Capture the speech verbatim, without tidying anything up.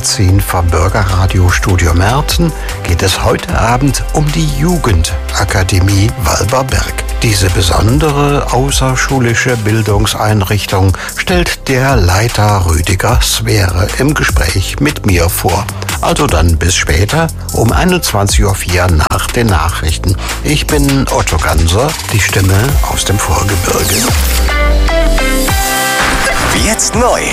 Magazin vom Bürgerradio Studio Merten geht es heute Abend um die Jugendakademie Walberberg. Diese besondere außerschulische Bildungseinrichtung stellt der Leiter Rüdiger Swere im Gespräch mit mir vor. Also dann bis später um einundzwanzig Uhr vier nach den Nachrichten. Ich bin Otto Ganser, die Stimme aus dem Vorgebirge. Jetzt neu.